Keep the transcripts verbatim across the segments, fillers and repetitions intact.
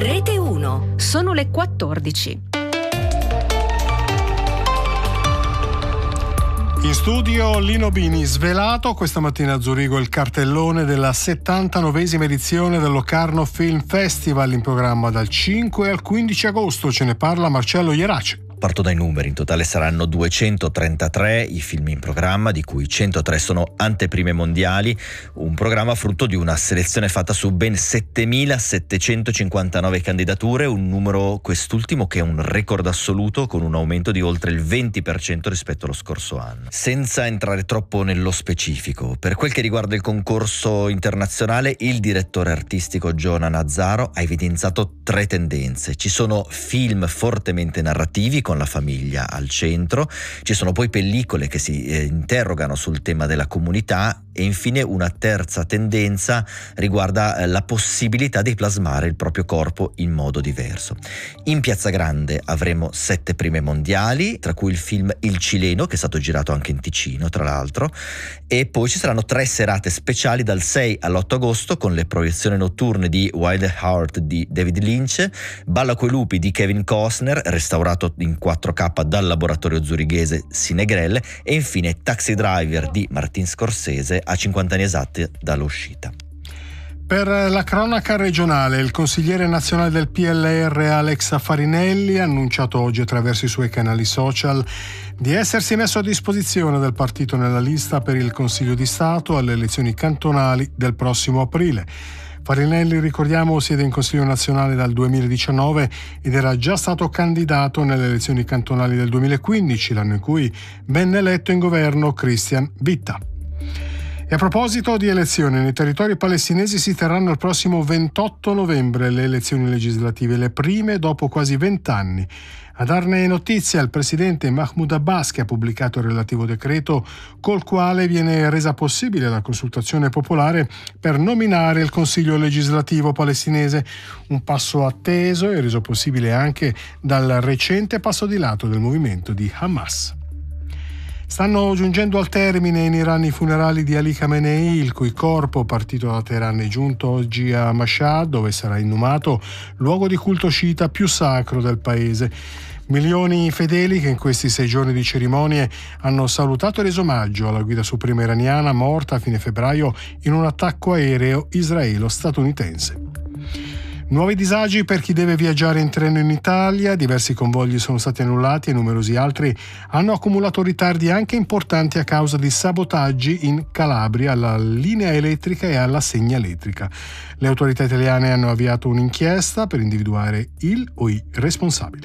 Rete uno. Sono le quattordici. In studio Lino Bini. Svelato questa mattina a Zurigo il cartellone della settantanovesima edizione del Locarno Film Festival, in programma dal cinque al quindici agosto. Ce ne parla Marcello Ierace. Parto dai numeri: in totale saranno duecentotrentatré i film in programma, di cui centotré sono anteprime mondiali, un programma frutto di una selezione fatta su ben settemilasettecentocinquantanove candidature, un numero quest'ultimo che è un record assoluto, con un aumento di oltre il venti per cento rispetto allo scorso anno. Senza entrare troppo nello specifico, per quel che riguarda il concorso internazionale, il direttore artistico Giona Nazzaro ha evidenziato tre tendenze. Ci sono film fortemente narrativi, con la famiglia al centro, ci sono poi pellicole che si eh, interrogano sul tema della comunità, e infine una terza tendenza riguarda eh, la possibilità di plasmare il proprio corpo in modo diverso. In Piazza Grande avremo sette prime mondiali, tra cui il film Il Cileno, che è stato girato anche in Ticino tra l'altro, e poi ci saranno tre serate speciali dal sei all'otto agosto, con le proiezioni notturne di Wild Heart di David Lynch, Balla coi lupi di Kevin Costner, restaurato in quattro K dal laboratorio zurighese Cinegrelle, e infine Taxi Driver di Martin Scorsese, a cinquanta anni esatti dall'uscita. Per la cronaca regionale, il consigliere nazionale del P L R Alex Farinelli ha annunciato oggi attraverso i suoi canali social di essersi messo a disposizione del partito nella lista per il Consiglio di Stato alle elezioni cantonali del prossimo aprile. Farinelli, ricordiamo, siede in Consiglio nazionale dal duemiladiciannove ed era già stato candidato nelle elezioni cantonali del duemilaquindici, l'anno in cui venne eletto in governo Christian Bitta. E a proposito di elezioni, nei territori palestinesi si terranno il prossimo ventotto novembre le elezioni legislative, le prime dopo quasi vent'anni. A darne notizia il presidente Mahmoud Abbas, che ha pubblicato il relativo decreto col quale viene resa possibile la consultazione popolare per nominare il Consiglio legislativo palestinese, un passo atteso e reso possibile anche dal recente passo di lato del movimento di Hamas. Stanno giungendo al termine in Iran i funerali di Ali Khamenei, il cui corpo, partito da Teheran, è giunto oggi a Mashhad, dove sarà inumato, luogo di culto sciita più sacro del paese. Milioni fedeli che in questi sei giorni di cerimonie hanno salutato e reso omaggio alla guida suprema iraniana, morta a fine febbraio in un attacco aereo israelo-statunitense. Nuovi disagi per chi deve viaggiare in treno in Italia, diversi convogli sono stati annullati e numerosi altri hanno accumulato ritardi anche importanti a causa di sabotaggi in Calabria alla linea elettrica e alla segnaletrica. Le autorità italiane hanno avviato un'inchiesta per individuare il o i responsabili.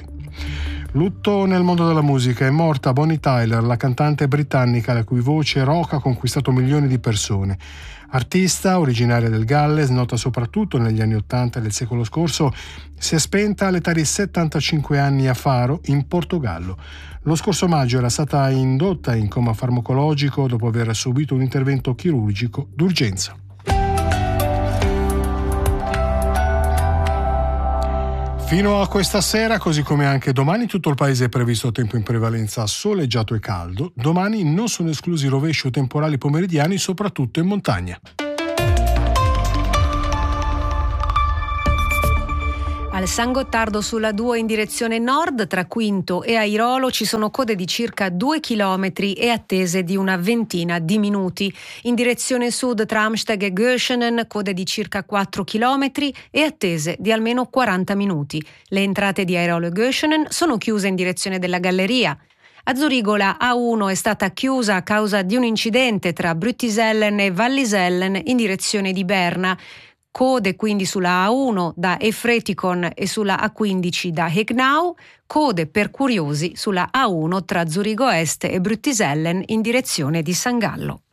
Lutto nel mondo della musica. È morta Bonnie Tyler, la cantante britannica la cui voce rock ha conquistato milioni di persone. Artista originaria del Galles, nota soprattutto negli anni Ottanta del secolo scorso, si è spenta all'età di settantacinque anni a Faro, in Portogallo. Lo scorso maggio era stata indotta in coma farmacologico dopo aver subito un intervento chirurgico d'urgenza. Fino a questa sera, così come anche domani, tutto il paese è previsto tempo in prevalenza soleggiato e caldo. Domani non sono esclusi rovesci o temporali pomeridiani, soprattutto in montagna. Al San Gottardo sulla due in direzione nord, tra Quinto e Airolo, ci sono code di circa due chilometri e attese di una ventina di minuti. In direzione sud tra Amsteg e Göschenen, code di circa quattro chilometri e attese di almeno quaranta minuti. Le entrate di Airolo e Göschenen sono chiuse in direzione della galleria. A Zurigo la A uno è stata chiusa a causa di un incidente tra Brüttisellen e Wallisellen in direzione di Berna. Code quindi sulla A uno da Efretikon e sulla A quindici da Hegnau, code per curiosi sulla A uno tra Zurigo Est e Brüttisellen in direzione di San Gallo.